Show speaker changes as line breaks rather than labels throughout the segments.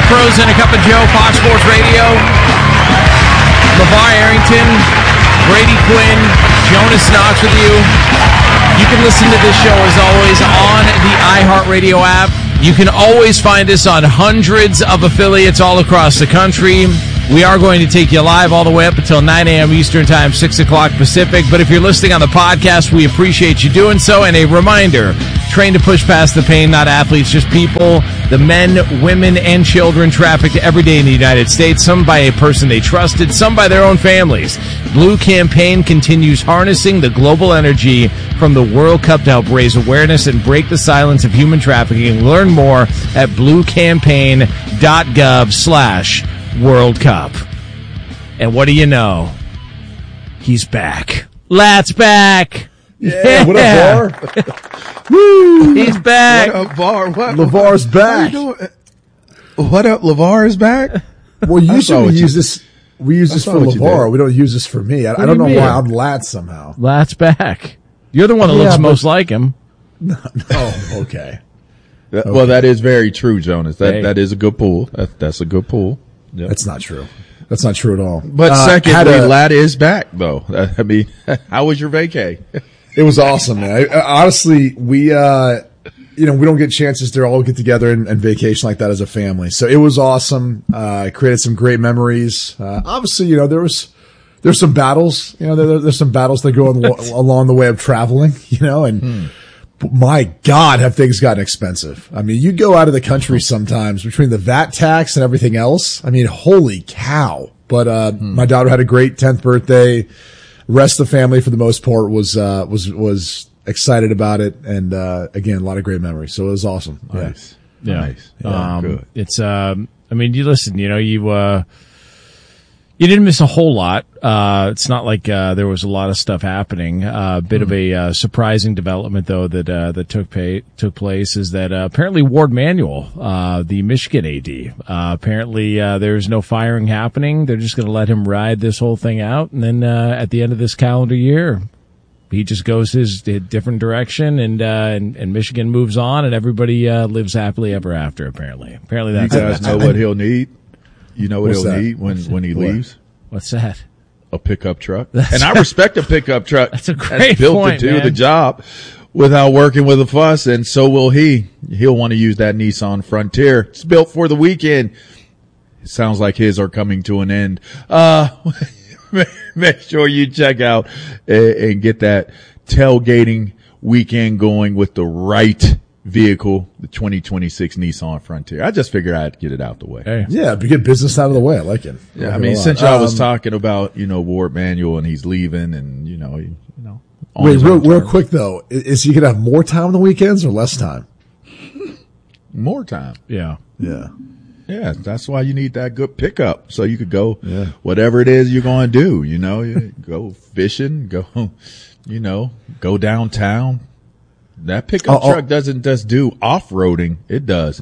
Pros and a Cup of Joe, Fox Sports Radio. LeVar Arrington, Brady Quinn, Jonas Knox with you. You can listen to this show, as always, on the iHeartRadio app. You can always find us on hundreds of affiliates all across the country. We are going to take you live all the way up until 9 a.m. Eastern Time, 6 o'clock Pacific. But if you're listening on the podcast, we appreciate you doing so. And a reminder, train to push past the pain, not athletes, just people, the men, women, and children trafficked every day in the United States, some by a person they trusted, some by their own families. Blue Campaign continues harnessing the global energy from the World Cup to help raise awareness and break the silence of human trafficking. Learn more at bluecampaign.gov/World Cup. And what do you know? He's back. Lat's back.
Yeah. What up, VAR?
Woo! He's back.
What up, VAR?
LeVar's back.
What up, LeVar is back?
Well, usually we use this for LeVar. We don't use this for me. I don't know why I'm Lat somehow.
Lat's back. You're the one that looks most like him.
No, okay.
Well, that is very true, Jonas. That is a good pull. That's a good pull. Yep.
That's not true. That's not true at all.
But secondly, Lat is back, though. I mean, how was your vacay?
It was awesome, man. Honestly, we don't get chances to all get together and vacation like that as a family. So it was awesome. Created some great memories. Obviously, there's some battles, there's some battles that go along the way of traveling, and my God, have things gotten expensive. I mean, you go out of the country sometimes between the VAT tax and everything else. I mean, holy cow. But, my daughter had a great 10th birthday. Rest of the family, for the most part, was excited about it. And, again, a lot of great memories. So it was awesome.
Nice.
Yeah.
Nice. Yeah, good.
It's, you didn't miss a whole lot. It's not like, there was a lot of stuff happening. Bit of a, surprising development, though, that took place is that, apparently Ward Manuel, the Michigan AD, apparently, there's no firing happening. They're just going to let him ride this whole thing out. And then, at the end of this calendar year, he just goes his different direction and Michigan moves on and everybody, lives happily ever after, apparently. Apparently that's
you guys know what he'll need? You know what
What's
he'll
that?
need when he leaves?
What's that?
A pickup truck. And I respect a pickup truck.
That's a great
built
point,
to do
man.
the job without working with a fuss, and so will he. He'll want to use that Nissan Frontier. It's built for the weekend. It sounds like his are coming to an end. Make sure you check out and get that tailgating weekend going with the right vehicle, the 2026 Nissan Frontier. I just figured I'd get it out the way.
Hey.
Yeah, but get business out of the way. I like it.
Yeah, I mean, since y'all was talking about, Ward Manuel and he's leaving and,
Wait, real quick though, is he going to have more time on the weekends or less time?
More time.
Yeah.
Yeah.
Yeah, that's why you need that good pickup so you could go whatever it is you're going to do, you go fishing, go downtown. That pickup truck doesn't just do off-roading. It does.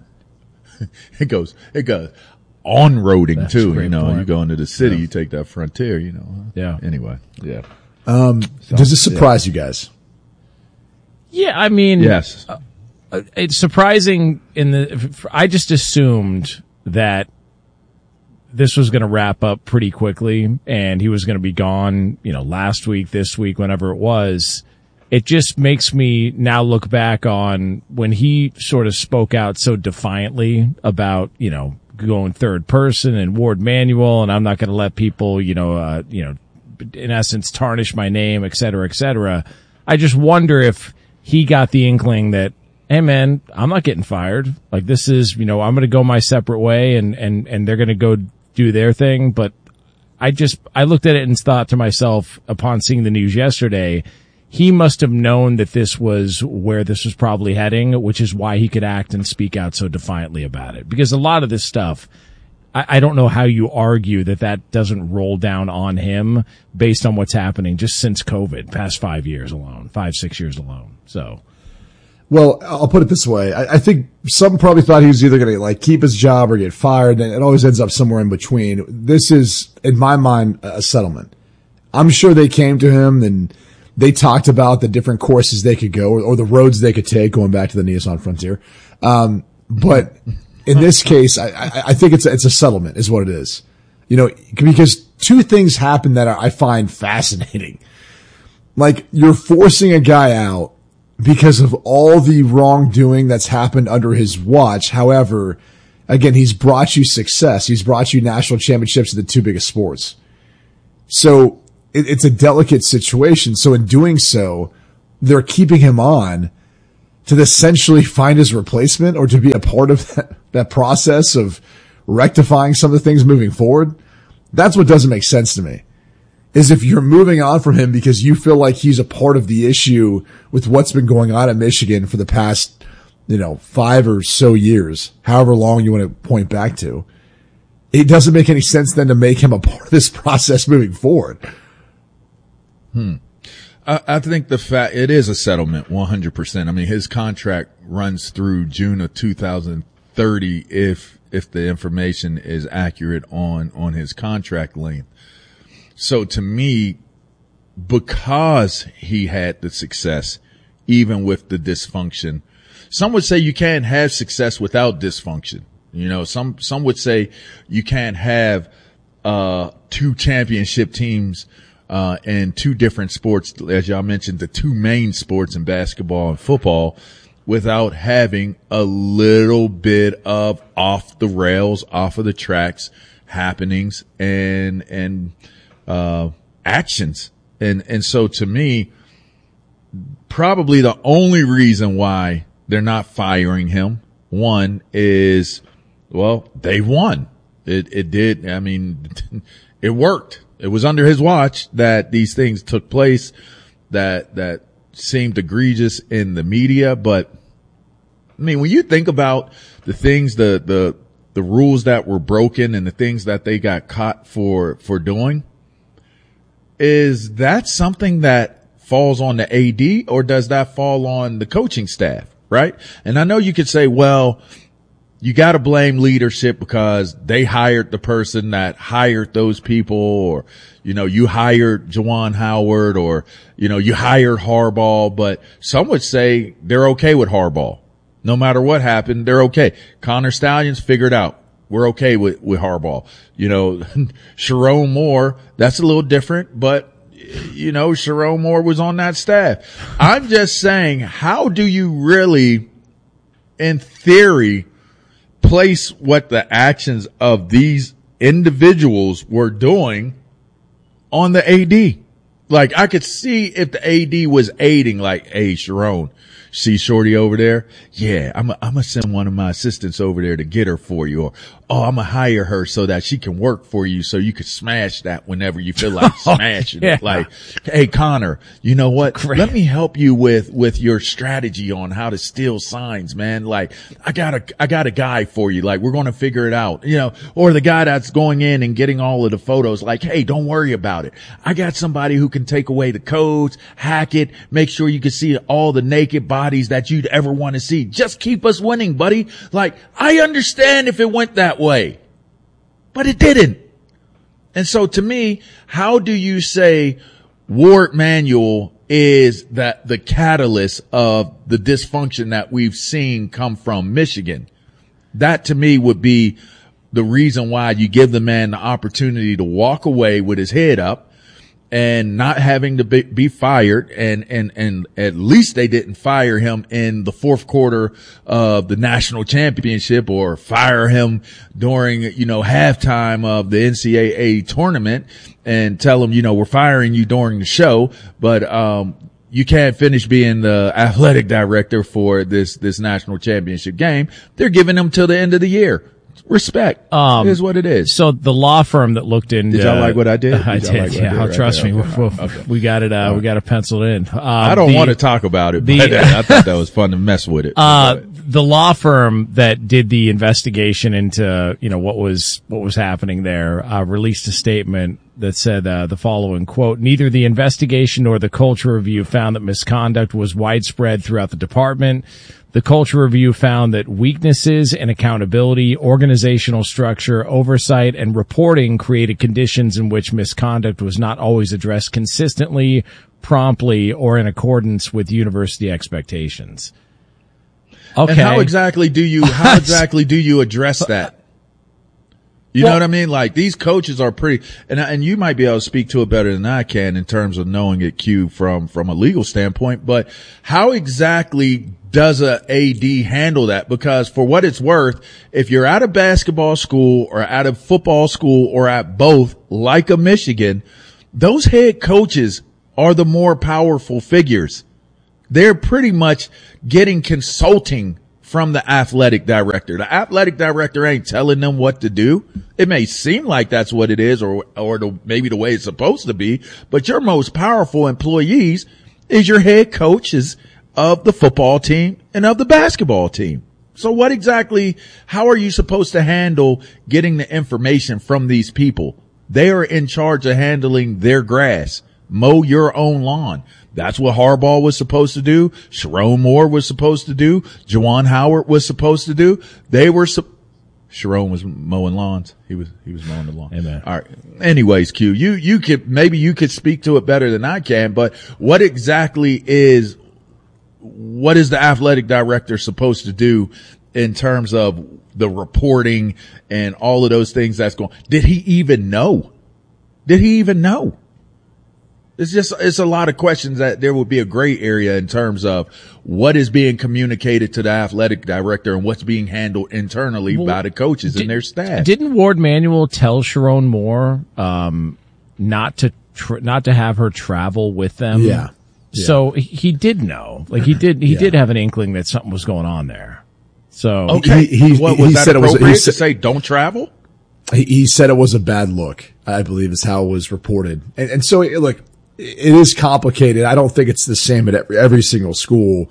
It goes on-roading too. You go into the city, you take that Frontier,
Yeah.
Anyway, yeah.
Does this surprise you guys?
Yeah, I mean,
Yes.
It's surprising I just assumed that this was going to wrap up pretty quickly and he was going to be gone, last week, this week, whenever it was. It just makes me now look back on when he sort of spoke out so defiantly about, going third person and Ward Manuel, and I'm not going to let people, in essence, tarnish my name, et cetera, et cetera. I just wonder if he got the inkling that, hey man, I'm not getting fired. Like this is, I'm going to go my separate way and they're going to go do their thing. But I looked at it and thought to myself upon seeing the news yesterday, he must have known that this was where this was probably heading, which is why he could act and speak out so defiantly about it. Because a lot of this stuff, I don't know how you argue that doesn't roll down on him based on what's happening just since COVID, past 5 years alone, 6 years alone. So.
Well, I'll put it this way. I think some probably thought he was either going to keep his job or get fired, and it always ends up somewhere in between. This is, in my mind, a settlement. I'm sure they came to him and they talked about the different courses they could go or the roads they could take going back to the Nissan Frontier. But in this case, I think it's a settlement is what it is. You know, because two things happen that I find fascinating. Like, you're forcing a guy out because of all the wrongdoing that's happened under his watch. However, again, he's brought you success. He's brought you national championships in the two biggest sports. So it's a delicate situation. So in doing so, they're keeping him on to essentially find his replacement or to be a part of that process of rectifying some of the things moving forward. That's what doesn't make sense to me. Is if you're moving on from him because you feel like he's a part of the issue with what's been going on at Michigan for the past, 5 or so years, however long you want to point back to, it doesn't make any sense then to make him a part of this process moving forward.
I think it is a settlement 100%. I mean, his contract runs through June of 2030 if the information is accurate on his contract length. So to me, because he had the success, even with the dysfunction, some would say you can't have success without dysfunction. Some would say you can't have, 2 championship teams, in 2 different sports, as y'all mentioned, the 2 main sports in basketball and football, without having a little bit of off the rails, off of the tracks happenings and actions. And so to me, probably the only reason why they're not firing him, one is, well, they won. It did. I mean, it worked. It was under his watch that these things took place that seemed egregious in the media. But I mean, when you think about the things, the rules that were broken and the things that they got caught for doing, is that something that falls on the AD or does that fall on the coaching staff? Right. And I know you could say, well, you got to blame leadership because they hired the person that hired those people, or, you hired Juwan Howard, or, you hired Harbaugh. But some would say they're okay with Harbaugh. No matter what happened, they're okay. Connor Stallions figured out we're okay with Harbaugh. Sharon Moore, that's a little different, but Sharon Moore was on that staff. I'm just saying, how do you really, in theory, place what the actions of these individuals were doing on the AD? Like, I could see if the AD was aiding, like, hey, Sharon, see Shorty over there? Yeah, I'm gonna send one of my assistants over there to get her for you. Or, I'm gonna hire her so that she can work for you so you could smash that whenever you feel like smashing it. Like, hey, Connor, you know what? Great. Let me help you with your strategy on how to steal signs, man. Like, I got a guy for you. Like, we're going to figure it out, or the guy that's going in and getting all of the photos. Like, hey, don't worry about it. I got somebody who can take away the codes, hack it, make sure you can see all the naked bodies that you'd ever want to see. Just keep us winning, buddy. Like, I understand if it went that way, but it didn't. And so to me, how do you say Warde Manuel is that the catalyst of the dysfunction that we've seen come from Michigan? That to me would be the reason why you give the man the opportunity to walk away with his head up and not having to be fired. And at least they didn't fire him in the fourth quarter of the national championship, or fire him during, halftime of the NCAA tournament and tell him, we're firing you during the show, but, you can't finish being the athletic director for this national championship game. They're giving him till the end of the year. Respect is what it is.
So the law firm that looked into,
did y'all like what I did?
I did. Yeah, trust me. Okay. We got it. We got it penciled in.
I don't want to talk about it, but I thought that was fun to mess with it.
The law firm that did the investigation into, what was happening there, released a statement that said the following, quote, "Neither the investigation nor the culture review found that misconduct was widespread throughout the department. The culture review found that weaknesses in accountability, organizational structure, oversight, and reporting created conditions in which misconduct was not always addressed consistently, promptly, or in accordance with university expectations." Okay.
And how exactly do you address that? You know what I mean? Like, these coaches are pretty, and you might be able to speak to it better than I can in terms of knowing it, Q, from a legal standpoint, but how exactly does a AD handle that? Because for what it's worth, if you're at a basketball school or at a football school or at both, like a Michigan, those head coaches are the more powerful figures. They're pretty much getting consulting from the athletic director. The athletic director ain't telling them what to do. It may seem like that's what it is, or maybe the way it's supposed to be, but your most powerful employees is your head coaches of the football team and of the basketball team. So how are you supposed to handle getting the information from these people? They are in charge of handling their grass. Mow your own lawn. That's what Harbaugh was supposed to do. Sherrone Moore was supposed to do. Juwan Howard was supposed to do. Sherrone was mowing lawns. He was mowing the lawn.
Amen.
All right. Anyways, Q, you could speak to it better than I can, but what is the athletic director supposed to do in terms of the reporting and all of those things that's going? Did he even know? It's a lot of questions that there would be a gray area in terms of what is being communicated to the athletic director and what's being handled internally by the coaches and their staff.
Didn't Ward Manuel tell Sherrone Moore, not to have her travel with them?
Yeah.
So he did know, like he did have an inkling that something was going on there. So
okay. He said appropriate to say don't travel?
He said it was a bad look, I believe is how it was reported. And so look, it is complicated. I don't think it's the same at every single school.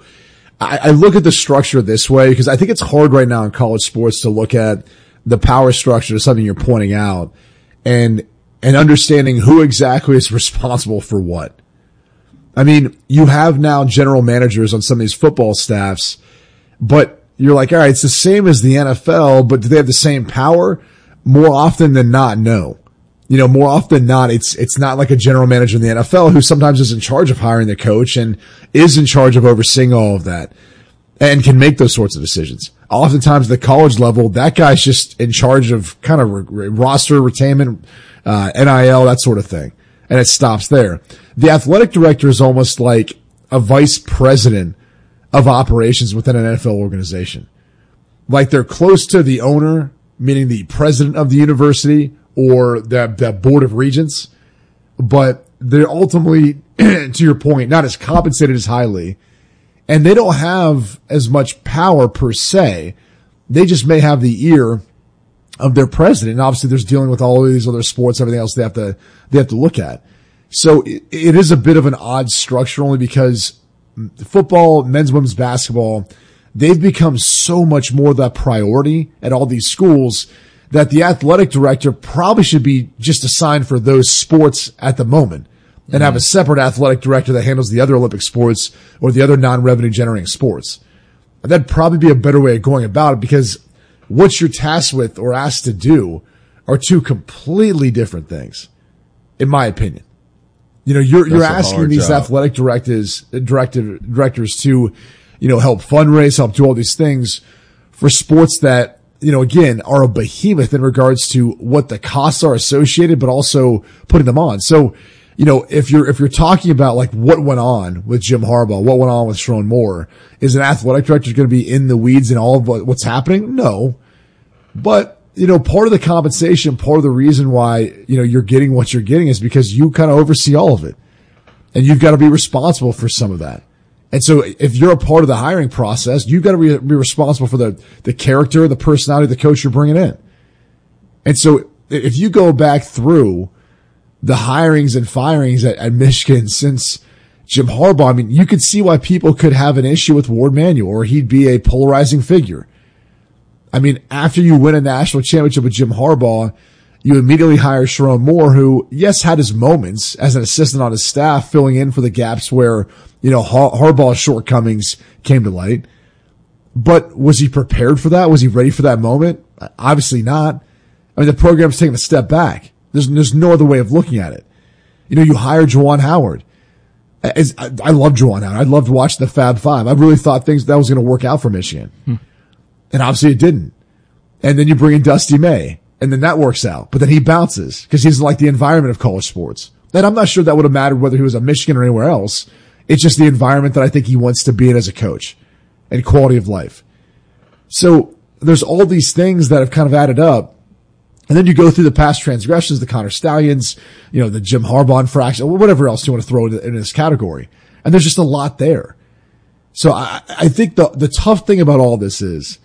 I look at the structure this way because I think it's hard right now in college sports to look at the power structure, something you're pointing out, and understanding who exactly is responsible for what. I mean, you have now general managers on some of these football staffs, but you're like, all right, it's the same as the NFL, but do they have the same power? More often than not, no. More often than not, it's not like a general manager in the NFL who sometimes is in charge of hiring the coach and is in charge of overseeing all of that and can make those sorts of decisions. Oftentimes at the college level, that guy's just in charge of kind of roster retainment, NIL, that sort of thing. And it stops there. The athletic director is almost like a vice president of operations within an NFL organization. Like they're close to the owner, meaning the president of the university, or the board of regents, but they're ultimately, to your point, not as compensated as highly, and they don't have as much power per se. They just may have the ear of their president. And obviously there's dealing with all of these other sports, everything else they have to look at. So it is a bit of an odd structure only because football, men's, women's basketball, they've become so much more the priority at all these schools that the athletic director probably should be just assigned for those sports at the moment and have a separate athletic director that handles the other Olympic sports or the other non-revenue generating sports. And that'd probably be a better way of going about it because what you're tasked with or asked to do are two completely different things, in my opinion. You're asking these athletic directors to, help fundraise, help do all these things for sports that, again, are a behemoth in regards to what the costs are associated, but also putting them on. So, if you're talking about like what went on with Jim Harbaugh, what went on with Sherrone Moore, is an athletic director going to be in the weeds in all of what's happening? No. But, part of the compensation, part of the reason why, you're getting what you're getting is because you kind of oversee all of it. And you've got to be responsible for some of that. And so if you're a part of the hiring process, you've got to be responsible for the character, the personality of the coach you're bringing in. And so if you go back through the hirings and firings at Michigan since Jim Harbaugh, I mean, you could see why people could have an issue with Ward Manuel or he'd be a polarizing figure. I mean, after you win a national championship with Jim Harbaugh, you immediately hire Sherrone Moore, who, yes, had his moments as an assistant on his staff, filling in for the gaps where, Harbaugh's shortcomings came to light. But was he prepared for that? Was he ready for that moment? Obviously not. I mean, the program's taking a step back. There's no other way of looking at it. You hire Juwan Howard. I love Juwan Howard. I loved watching the Fab Five. I really thought that was going to work out for Michigan. And obviously it didn't. And then you bring in Dusty May, and then that works out. But then he bounces because he doesn't like the environment of college sports. And I'm not sure that would have mattered whether he was at Michigan or anywhere else. It's just the environment that I think he wants to be in as a coach and quality of life. So there's all these things that have kind of added up. And then you go through the past transgressions, the Connor Stallions, the Jim Harbaugh infraction, whatever else you want to throw in this category. And there's just a lot there. So I think the tough thing about all this is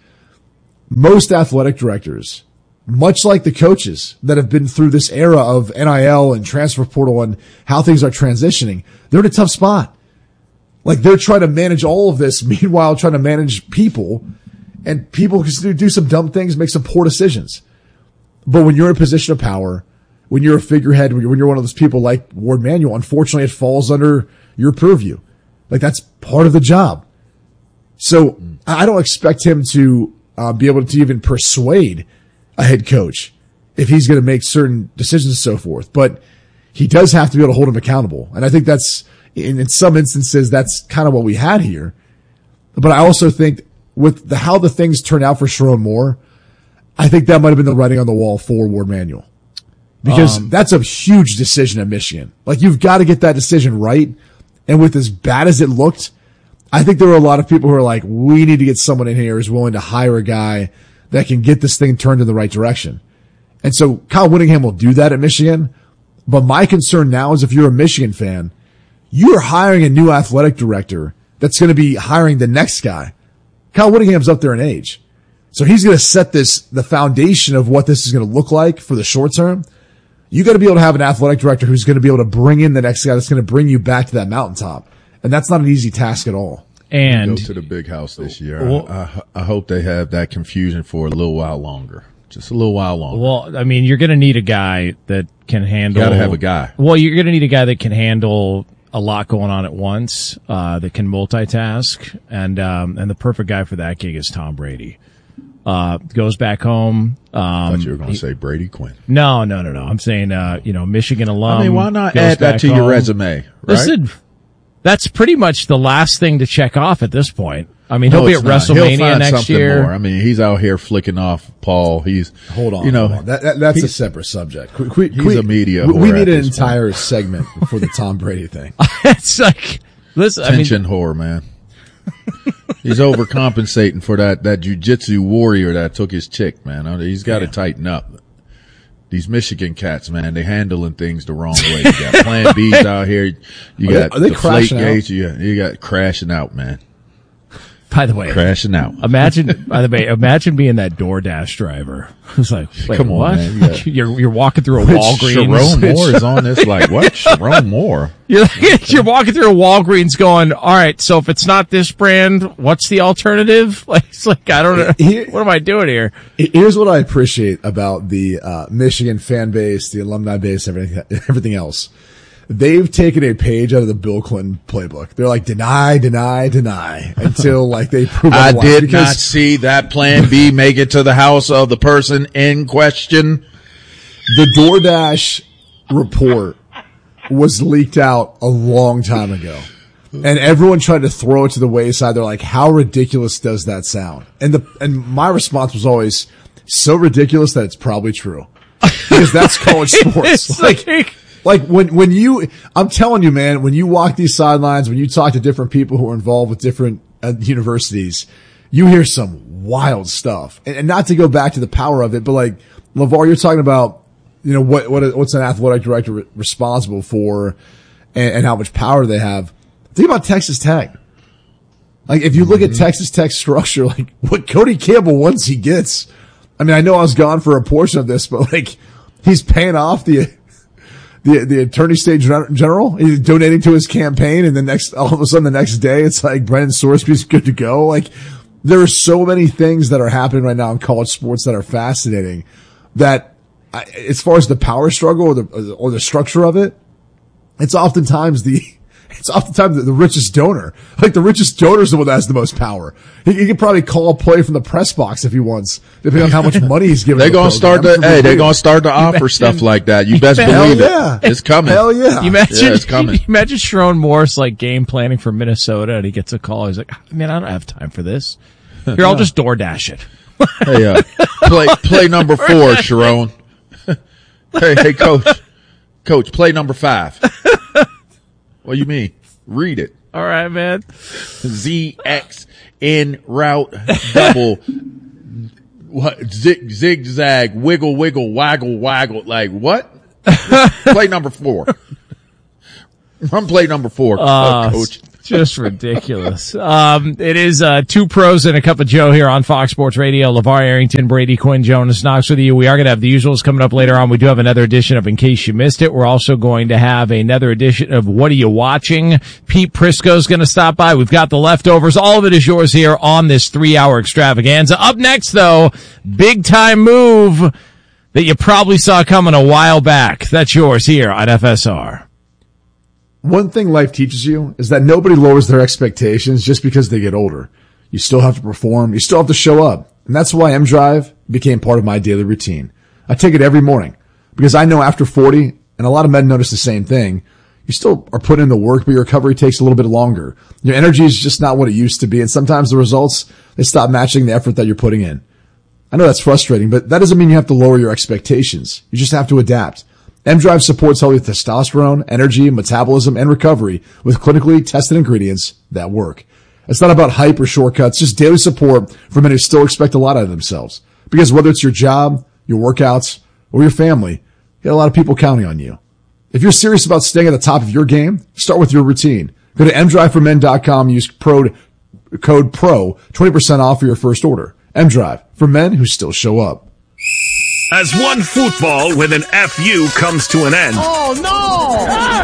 most athletic directors, much like the coaches that have been through this era of NIL and transfer portal and how things are transitioning, they're in a tough spot. Like they're trying to manage all of this, meanwhile trying to manage people, and people can do some dumb things, make some poor decisions. But when you're in a position of power, when you're a figurehead, when you're one of those people like Ward Manuel, unfortunately it falls under your purview. Like that's part of the job. So I don't expect him to be able to even persuade a head coach if he's going to make certain decisions and so forth. But he does have to be able to hold him accountable. And I think that's, in some instances, that's kind of what we had here. But I also think with how the things turned out for Sherrone Moore, I think that might have been the writing on the wall for Ward Manuel. Because that's a huge decision at Michigan. Like you've got to get that decision right. And with as bad as it looked, I think there were a lot of people who are like, we need to get someone in here who's willing to hire a guy that can get this thing turned in the right direction. And so Kyle Whittingham will do that at Michigan. But my concern now is if you're a Michigan fan, you're hiring a new athletic director that's going to be hiring the next guy. Kyle Whittingham's up there in age. So he's going to set the foundation of what this is going to look like for the short term. You got to be able to have an athletic director who's going to be able to bring in the next guy that's going to bring you back to that mountaintop. And that's not an easy task at all.
And
go to the big house this year. Well, I hope they have that confusion for a little while longer. Just a little while longer.
Well, I mean, you're going to need a guy that can handle.
You got to have a guy.
Well, you're going to need a guy that can handle a lot going on at once, that can multitask. And the perfect guy for that gig is Tom Brady. Goes back home.
I thought you were going to say Brady Quinn.
No. I'm saying, Michigan alum.
I mean, why not add that to your resume, right?
Listen, that's pretty much the last thing to check off at this point. I mean, he'll be at WrestleMania next year.
More. I mean, he's out here flicking off Paul.
Hold on. That's a separate subject.
He's a media.
We need an entire segment for the Tom Brady thing.
It's like, listen,
tension whore, man. He's overcompensating for that jiu-jitsu warrior that took his chick, man. He's got to tighten up. These Michigan cats, man, they handling things the wrong way. You got Plan Bs out here. You got the Deflate Gates. You got crashing out, man.
By the way,
crashing out.
Imagine being that DoorDash driver who's like, wait,
come on,
what?
man.
You're walking through a Walgreens.
Sherrone Moore is on this. Like, what? Sherrone Moore.
You're walking through a Walgreens going, all right, so if it's not this brand, what's the alternative? Like, it's like, I don't know. What am I doing here?
Here's what I appreciate about the Michigan fan base, the alumni base, everything else. They've taken a page out of the Bill Clinton playbook. They're like, deny until like they prove
I did not see that Plan B make it to the house of the person in question.
The DoorDash report was leaked out a long time ago. And everyone tried to throw it to the wayside. They're like, how ridiculous does that sound? And my response was always so ridiculous that it's probably true. Because that's college sports. Like when I'm telling you, man, when you walk these sidelines, when you talk to different people who are involved with different universities, you hear some wild stuff. And not to go back to the power of it, but like LeVar, you're talking about, what's an athletic director responsible for and how much power they have. Think about Texas Tech. Like if you look at Texas Tech's structure, like what Cody Campbell once he gets. I mean, I know I was gone for a portion of this, but like he's paying off the attorney state general. He's donating to his campaign, and all of a sudden the next day it's like Brennan Sorsby's good to go. Like there are so many things that are happening right now in college sports that are fascinating. That as far as the power struggle or the structure of it, it's oftentimes the it's oftentimes the richest donor. Like the richest donor is the one that has the most power. He could probably call a play from the press box if he wants, depending on how much money he's giving.
They're gonna start to offer stuff like that. You best believe it. It's coming.
Hell yeah.
It's coming.
You imagine Sharon Morris like game planning for Minnesota, and he gets a call. He's like, man, I don't have time for this. Here, I'll just DoorDash it.
Hey, play number 4, Sharon. Hey, coach, play number 5. What do you mean? Read it.
All right, man.
ZX in route double. What? Zigzag, wiggle, waggle. Like what? Play number 4. Run play number 4, coach.
Just ridiculous. It is 2 pros and a cup of Joe here on Fox Sports Radio. LeVar Arrington, Brady Quinn, Jonas Knox with you. We are going to have the usuals coming up later on. We do have another edition of In Case You Missed It. We're also going to have another edition of What Are You Watching? Pete Prisco's going to stop by. We've got the leftovers. All of it is yours here on this 3-hour extravaganza. Up next, though, big time move that you probably saw coming a while back. That's yours here on FSR.
One thing life teaches you is that nobody lowers their expectations just because they get older. You still have to perform. You still have to show up. And that's why M-Drive became part of my daily routine. I take it every morning because I know after 40, and a lot of men notice the same thing, you still are putting in the work, but your recovery takes a little bit longer. Your energy is just not what it used to be. And sometimes the results, they stop matching the effort that you're putting in. I know that's frustrating, but that doesn't mean you have to lower your expectations. You just have to adapt. M-Drive supports healthy testosterone, energy, metabolism, and recovery with clinically tested ingredients that work. It's not about hype or shortcuts, just daily support for men who still expect a lot out of themselves. Because whether it's your job, your workouts, or your family, you got a lot of people counting on you. If you're serious about staying at the top of your game, start with your routine. Go to mdriveformen.com, use code PRO, 20% off for your first order. M-Drive, for men who still show up.
As one football with an FU comes to an end.
Oh, no!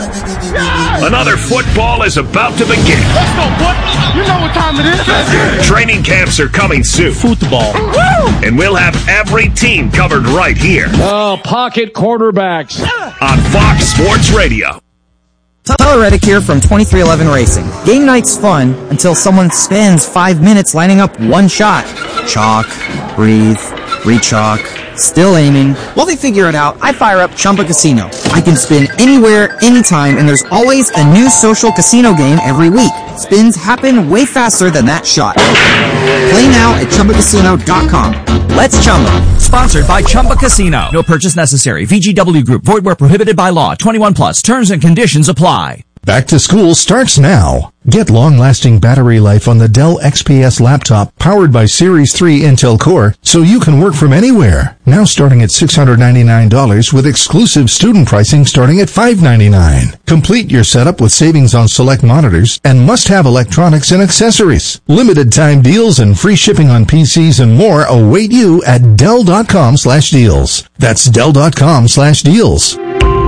Another football is about to begin.
Let's go, boy! You know what time it is.
Training camps are coming soon.
Football.
Woo! And we'll have every team covered right here.
Oh, pocket quarterbacks.
On Fox Sports Radio.
Tyler Reddick here from 2311 Racing. Game night's fun until someone spends 5 minutes lining up one shot. Chalk, breathe, re-chalk, still aiming. While they figure it out, I fire up Chumba Casino. I can spin anywhere, anytime, and there's always a new social casino game every week. Spins happen way faster than that shot. Play now at ChumbaCasino.com. Let's Chumba.
Sponsored by Chumba Casino. No purchase necessary. VGW Group. Void where prohibited by law. 21 plus. Terms and conditions apply.
Back to school starts now. Get long-lasting battery life on the Dell XPS laptop powered by Series 3 Intel Core so you can work from anywhere. Now starting at $699 with exclusive student pricing starting at $599. Complete your setup with savings on select monitors and must-have electronics and accessories. Limited time deals and free shipping on PCs and more await you at Dell.com/deals. That's Dell.com/deals.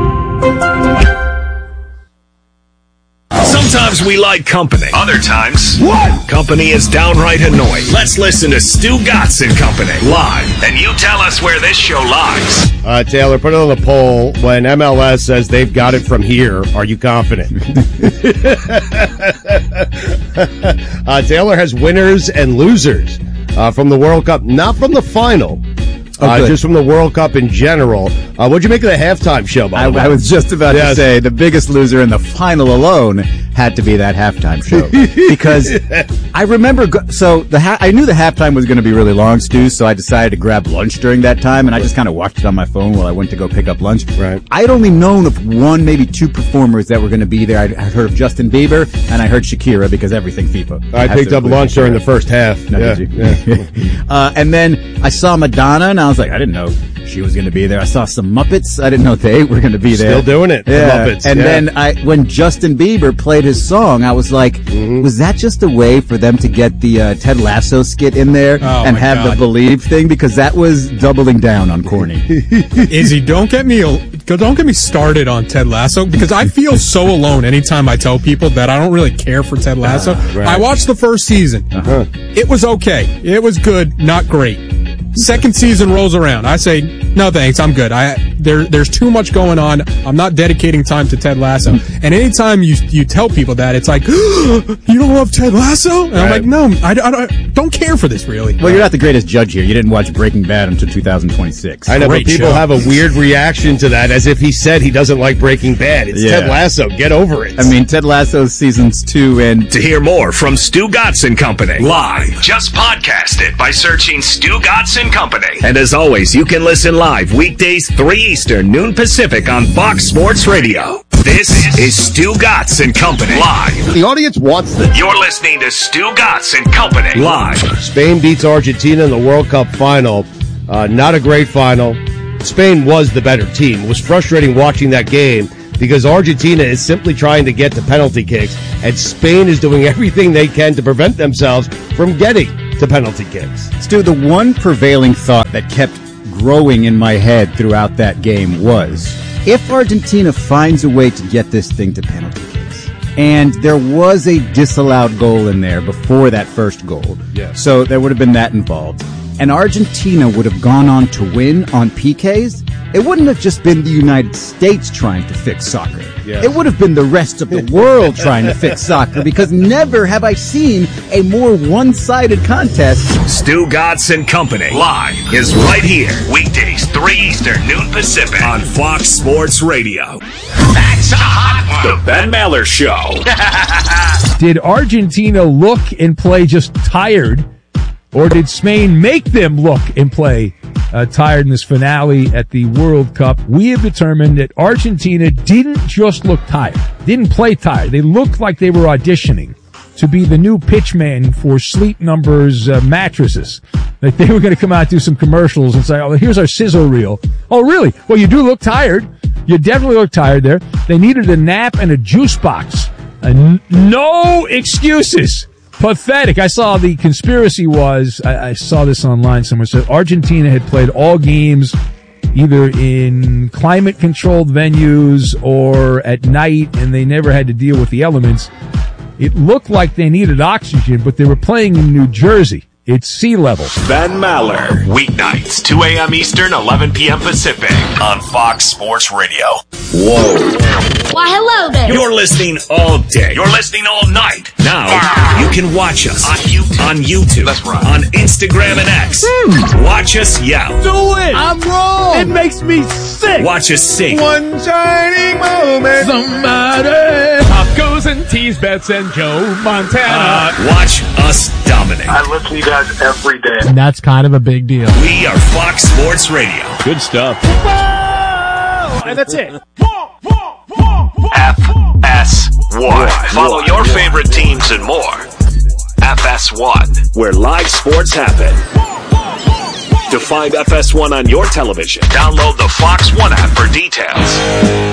Sometimes we like company. Other times, company is downright annoying. Let's listen to Stu Gatz and Company live, and you tell us where this show lies.
Taylor, put it on the poll. When MLS says they've got it from here, are you confident? Taylor has winners and losers from the World Cup, not from the final. Just from the World Cup in general. What'd you make of the halftime show, by the way?
I was just about to say the biggest loser in the final alone had to be that halftime show. Because I remember, I knew the halftime was going to be really long, Stu, so I decided to grab lunch during that time, and I just kind of watched it on my phone while I went to go pick up lunch.
Right.
I had only known of one, maybe two performers that were going to be there. I'd heard of Justin Bieber, and I heard Shakira, because everything FIFA.
I picked up lunch during the first half.
No, did you? Yeah. And then I saw Madonna, and I was like, I didn't know she was going to be there. I saw some Muppets. I didn't know they were going to be there.
Still doing it.
Yeah.
The Muppets.
And then when Justin Bieber played his song, I was like, was that just a way for them to get the Ted Lasso skit in there and have the Believe thing? Because that was doubling down on corny.
Izzy, don't get me started on Ted Lasso, because I feel so alone anytime I tell people that I don't really care for Ted Lasso.
Right.
I watched the first season. It was okay. It was good, not great. Second season rolls around. I say, no thanks, I'm good. there's too much going on. I'm not dedicating time to Ted Lasso. And anytime you tell people that, it's like, you don't love Ted Lasso? And I'm like, no, I don't care for this, really.
Well, you're not the greatest judge here. You didn't watch Breaking Bad until 2026.
I know,
Great
but people
show.
have a weird reaction to that, as if he said he doesn't like Breaking Bad. It's Ted Lasso. Get over it.
I mean, Ted Lasso's seasons 2 and...
To hear more from Stu Gatz and Company live, just podcast it by searching Stu Gatz and Company. And as always, you can listen live weekdays 3 Eastern, noon Pacific on Fox Sports Radio. This is Stu Gatz and Company live.
The audience wants this.
You're listening to Stu Gatz and Company live.
Spain beats Argentina in the World Cup final. Not a great final. Spain was the better team. It was frustrating watching that game because Argentina is simply trying to get to penalty kicks, and Spain is doing everything they can to prevent themselves from getting to penalty kicks.
Stu, the one prevailing thought that kept growing in my head throughout that game was, if Argentina finds a way to get this thing to penalty kicks, and there was a disallowed goal in there before that first goal, so there would have been that involved, and Argentina would have gone on to win on PKs, it wouldn't have just been the United States trying to fix soccer.
Yes.
It would have been the rest of the world trying to fix soccer, because never have I seen a more one-sided contest.
Stu Gatz and Company live is right here. Weekdays 3 Eastern, noon Pacific on Fox Sports Radio. That's a hot one. The Ben Maller Show.
Did Argentina look and play just tired, or did Spain make them look and play tired in this finale at the World Cup? We have determined that Argentina didn't just look tired, didn't play tired. They looked like they were auditioning to be the new pitchman for Sleep Number's mattresses. Like they were going to come out and do some commercials and say, oh, here's our sizzle reel. Oh, really? Well, you do look tired. You definitely look tired there. They needed a nap and a juice box. No excuses. Pathetic. I saw the conspiracy was, I saw this online somewhere, said Argentina had played all games either in climate-controlled venues or at night, and they never had to deal with the elements. It looked like they needed oxygen, but they were playing in New Jersey. It's sea level.
Ben Maller, weeknights, 2 a.m. Eastern, 11 p.m. Pacific on Fox Sports Radio. Whoa.
Why, hello there.
You're listening all day. You're listening all night. Now, you can watch us on YouTube. That's right. On Instagram and X. Watch us yell.
Do it!
I'm wrong.
It makes me sick.
Watch us sing.
One shining moment.
Somebody. Tacos and teas, bets and Joe Montana.
Watch us dominate.
I listen to you guys every day.
And that's kind of a big deal.
We are Fox Sports Radio.
Good stuff.
And that's it.
FS1. Follow your favorite teams and more. FS1, where live sports happen. To find FS1 on your television, download the Fox One app for details.